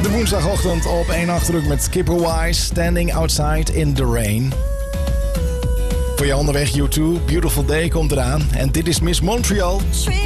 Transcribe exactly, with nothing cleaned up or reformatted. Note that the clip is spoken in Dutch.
de woensdagochtend op één achterdruk met Kipper Wise, Standing Outside in the Rain. Voor je onderweg U twee, Beautiful Day komt eraan. En dit is Miss Montreal.